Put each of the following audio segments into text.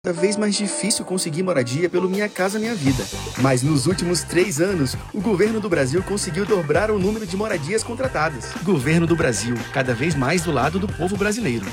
Cada vez mais difícil conseguir moradia pelo Minha Casa Minha Vida. Mas nos últimos 3 anos, o governo do Brasil conseguiu dobrar o número de moradias contratadas. Governo do Brasil, cada vez mais do lado do povo brasileiro.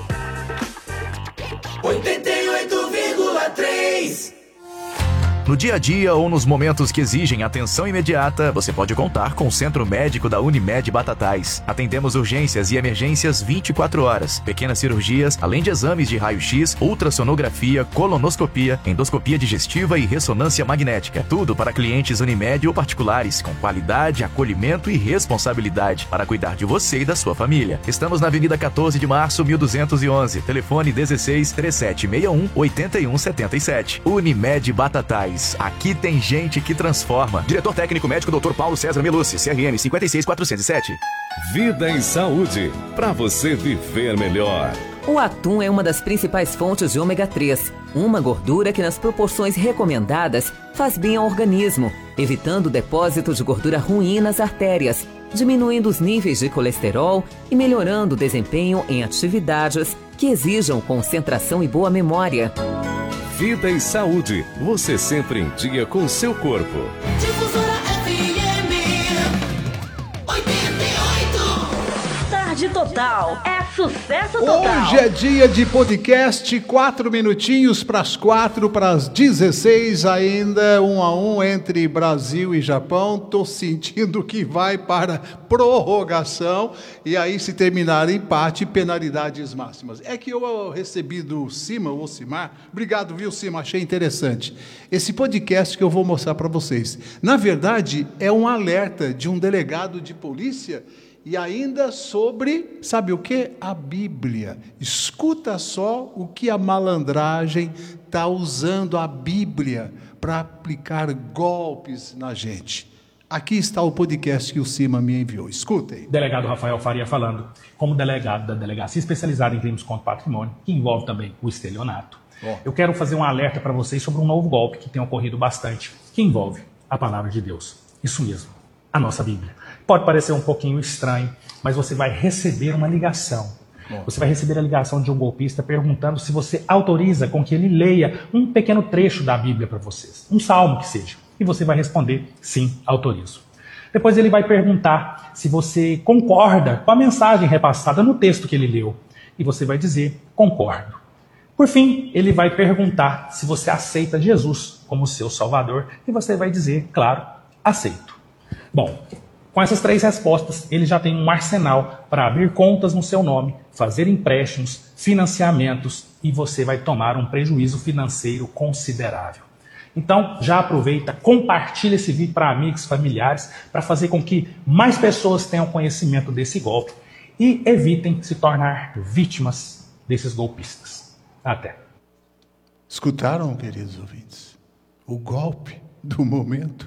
88,3. No dia a dia ou nos momentos que exigem atenção imediata, você pode contar com o Centro Médico da Unimed Batatais. Atendemos urgências e emergências 24 horas, pequenas cirurgias, além de exames de raio-x, ultrassonografia, colonoscopia, endoscopia digestiva e ressonância magnética. Tudo para clientes Unimed ou particulares, com qualidade, acolhimento e responsabilidade para cuidar de você e da sua família. Estamos na Avenida 14 de Março, 1211, telefone 16 3761 8177. Unimed Batatais. Aqui tem gente que transforma. Diretor técnico médico Dr. Paulo César Melucci, CRM 56407. Vida em saúde, para você viver melhor. O atum é uma das principais fontes de ômega 3, uma gordura que nas proporções recomendadas faz bem ao organismo, evitando o depósito de gordura ruim nas artérias, diminuindo os níveis de colesterol e melhorando o desempenho em atividades que exijam concentração e boa memória. Vida e saúde, você sempre em dia com o seu corpo. Difusora FM 88. Tarde Total. É sucesso total. Hoje é dia de podcast, 4 minutinhos para as 4, para as 16, ainda 1-1 entre Brasil e Japão. Tô sentindo que vai para prorrogação e aí, se terminar empate, penalidades máximas. É que eu recebi do Cima, o Ocimar, obrigado, viu, Cima, achei interessante esse podcast que eu vou mostrar para vocês. Na verdade, é um alerta de um delegado de polícia e ainda sobre, sabe o que? A Bíblia. Escuta só o que a malandragem está usando a Bíblia para aplicar golpes na gente. Aqui está o podcast que o Cima me enviou. Escutem. Delegado Rafael Faria falando, como delegado da Delegacia Especializada em Crimes contra o Patrimônio, que envolve também o estelionato. Eu quero fazer um alerta para vocês sobre um novo golpe que tem ocorrido bastante, que envolve a palavra de Deus. Isso mesmo, a nossa Bíblia. Pode parecer um pouquinho estranho, mas você vai receber uma ligação. Você vai receber a ligação de um golpista perguntando se você autoriza com que ele leia um pequeno trecho da Bíblia para vocês, um salmo que seja. E você vai responder, sim, autorizo. Depois ele vai perguntar se você concorda com a mensagem repassada no texto que ele leu. E você vai dizer, concordo. Por fim, ele vai perguntar se você aceita Jesus como seu Salvador. E você vai dizer, claro, aceito. Bom, com essas 3 respostas, ele já tem um arsenal para abrir contas no seu nome, fazer empréstimos, financiamentos e você vai tomar um prejuízo financeiro considerável. Então, já aproveita, compartilha esse vídeo para amigos, familiares, para fazer com que mais pessoas tenham conhecimento desse golpe e evitem se tornar vítimas desses golpistas. Até. Escutaram, queridos ouvintes? O golpe do momento.